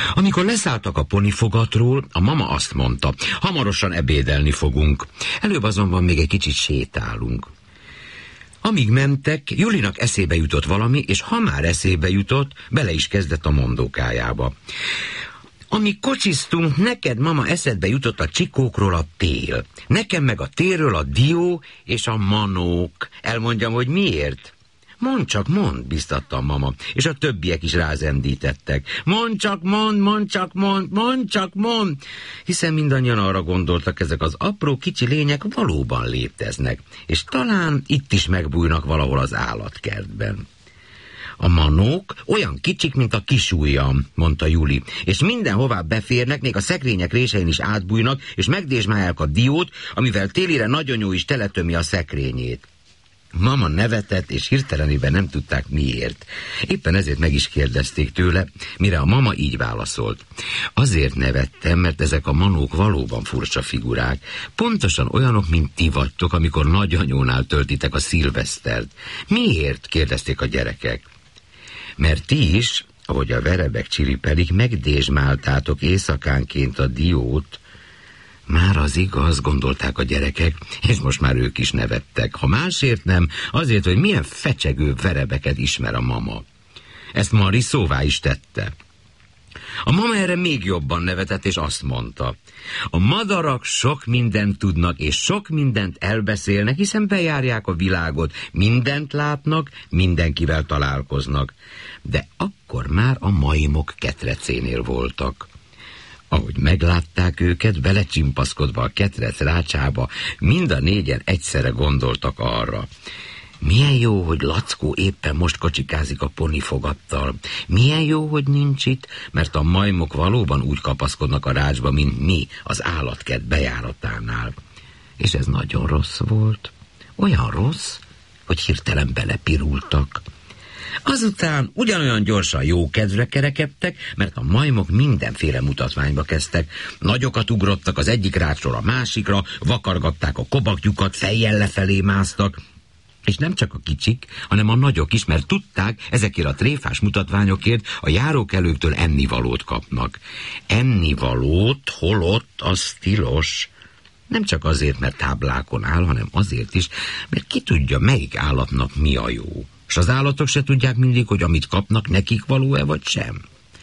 Amikor leszálltak a ponifogatról, a mama azt mondta, hamarosan ebédelni fogunk. Előbb azonban még egy kicsit sétálunk. Amíg mentek, Julinak eszébe jutott valami, és ha már eszébe jutott, bele is kezdett a mondókájába. Amíg kocsiztunk, neked, mama, eszedbe jutott a csikókról a tél. Nekem meg a télről a dió és a manók. Elmondjam, hogy miért? Mondd csak, mondd, biztatta a mama, és a többiek is rázendítettek. Mondd csak, mondd csak, hiszen mindannyian arra gondoltak, ezek az apró kicsi lények valóban léteznek, és talán itt is megbújnak valahol az állatkertben. A manók olyan kicsik, mint a kisujjam, mondta Juli, és mindenhová beférnek, még a szekrények résein is átbújnak, és megdésmálják a diót, amivel télire nagyonyó is teletömi a szekrényét. Mama nevetett, és hirtelenében nem tudták miért. Éppen ezért meg is kérdezték tőle, mire a mama így válaszolt. Azért nevettem, mert ezek a manók valóban furcsa figurák. Pontosan olyanok, mint ti vagytok, amikor nagyanyónál töltitek a szilvesztert. Miért? Kérdezték a gyerekek. Mert ti is, ahogy a verebek csiripelik, megdésmáltátok éjszakánként a diót. Már az igaz, gondolták a gyerekek, és most már ők is nevettek. Ha másért nem, azért, hogy milyen fecsegő verebeket ismer a mama. Ezt Mari szóvá is tette. A mama erre még jobban nevetett, és azt mondta, a madarak sok mindent tudnak, és sok mindent elbeszélnek, hiszen bejárják a világot, mindent látnak, mindenkivel találkoznak. De akkor már a majmok ketrecénél voltak. Ahogy meglátták őket, belecsimpaszkodva a ketrec rácsába, mind a négyen egyszerre gondoltak arra. Milyen jó, hogy Lackó éppen most kocsikázik a ponifogattal. Milyen jó, hogy nincs itt, mert a majmok valóban úgy kapaszkodnak a rácsba, mint mi az állatkert bejáratánál. És ez nagyon rossz volt. Olyan rossz, hogy hirtelen belepirultak. Azután ugyanolyan gyorsan jó kedvre kerekedtek, mert a majmok mindenféle mutatványba kezdtek. Nagyokat ugrottak az egyik rácsról a másikra, vakargatták a kobakjukat, fejjel lefelé másztak. És nem csak a kicsik, hanem a nagyok is, mert tudták, ezekért a tréfás mutatványokért a járókelőktől ennivalót kapnak. Ennivalót, holott, az tilos. Nem csak azért, mert táblákon áll, hanem azért is, mert ki tudja, melyik állatnak mi a jó. És az állatok se tudják mindig, hogy amit kapnak, nekik való-e vagy sem.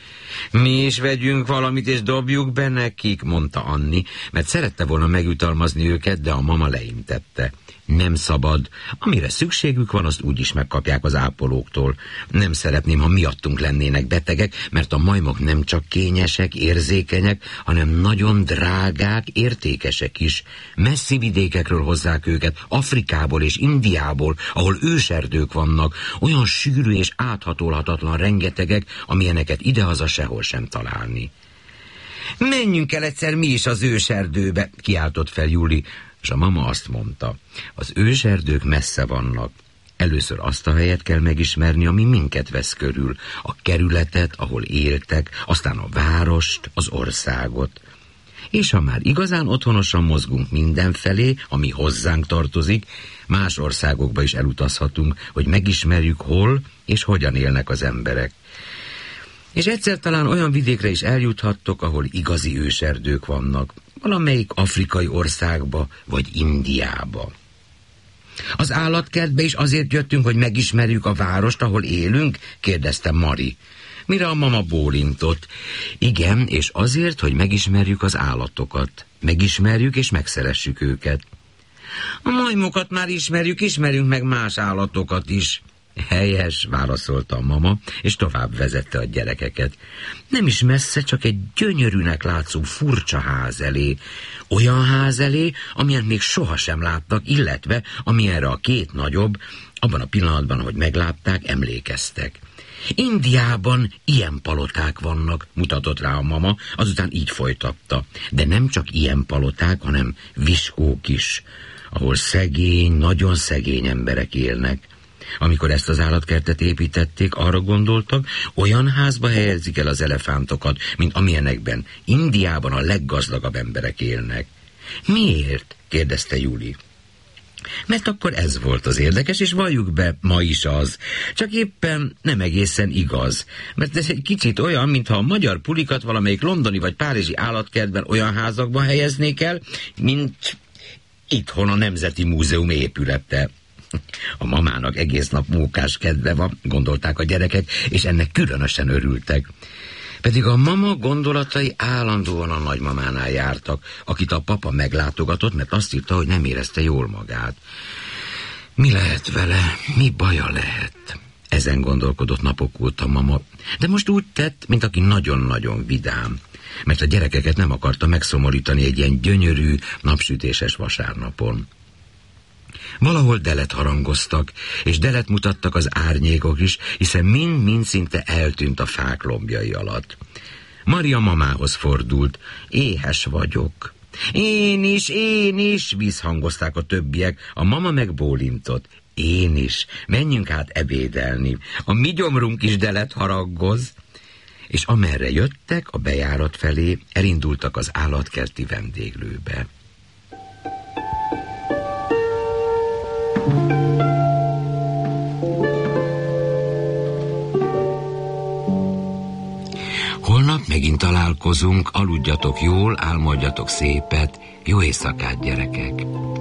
Mi is vegyünk valamit, és dobjuk be nekik, mondta Anni, mert szerette volna megjutalmazni őket, de a mama leintette. Nem szabad. Amire szükségük van, azt úgyis megkapják az ápolóktól. Nem szeretném, ha miattunk lennének betegek, mert a majmok nem csak kényesek, érzékenyek, hanem nagyon drágák, értékesek is. Messzi vidékekről hozzák őket, Afrikából és Indiából, ahol őserdők vannak, olyan sűrű és áthatolhatatlan rengetegek, amilyeneket idehaza sehol sem találni. Menjünk el egyszer mi is az őserdőbe, kiáltott fel Juli, és a mama azt mondta, az őserdők messze vannak. Először azt a helyet kell megismerni, ami minket vesz körül, a kerületet, ahol éltek, aztán a várost, az országot. És ha már igazán otthonosan mozgunk mindenfelé, ami hozzánk tartozik, más országokba is elutazhatunk, hogy megismerjük, hol és hogyan élnek az emberek. És egyszer talán olyan vidékre is eljuthattok, ahol igazi őserdők vannak, valamelyik afrikai országba vagy Indiába. Az állatkertbe is azért jöttünk, hogy megismerjük a várost, ahol élünk? Kérdezte Mari. Mire a mama bólintott. Igen, és azért, hogy megismerjük az állatokat. Megismerjük és megszeressük őket. A majmokat már ismerjünk meg más állatokat is. Helyes, válaszolta a mama, és tovább vezette a gyerekeket. Nem is messze, csak egy gyönyörűnek látszó furcsa ház elé. Olyan ház elé, amilyen még sohasem láttak, illetve amilyenre a két nagyobb, abban a pillanatban, hogy meglátták, emlékeztek. Indiában ilyen paloták vannak, mutatott rá a mama, azután így folytatta. De nem csak ilyen paloták, hanem viskók is, ahol szegény, nagyon szegény emberek élnek. Amikor ezt az állatkertet építették, arra gondoltak, olyan házba helyezik el az elefántokat, mint amilyenekben Indiában a leggazdagabb emberek élnek. Miért? kérdezte Juli. Mert akkor ez volt az érdekes, és valljuk be, ma is az. Csak éppen nem egészen igaz. Mert ez egy kicsit olyan, mintha a magyar pulikat valamelyik londoni vagy párizsi állatkertben olyan házakban helyeznék el, mint itthon a Nemzeti Múzeum épülete. A mamának egész nap mókás kedve van, gondolták a gyerekek, és ennek különösen örültek. Pedig a mama gondolatai állandóan a nagymamánál jártak, akit a papa meglátogatott, mert azt írta, hogy nem érezte jól magát. Mi lehet vele? Mi baja lehet? Ezen gondolkodott napok óta mama, de most úgy tett, mint aki nagyon-nagyon vidám, mert a gyerekeket nem akarta megszomorítani egy ilyen gyönyörű, napsütéses vasárnapon. Valahol delet harangoztak, és delet mutattak az árnyékok is, hiszen mind-mind szinte eltűnt a fák lombjai alatt. Maria mamához fordult. Éhes vagyok. Én is, vízhangozták a többiek, a mama meg bólintott. Én is, menjünk át ebédelni. A mi gyomrunk is delet harangoz. És amerre jöttek, a bejárat felé, elindultak az állatkerti vendéglőbe. Holnap megint találkozunk, aludjatok jól, álmodjatok szépet, jó éjszakát, gyerekek!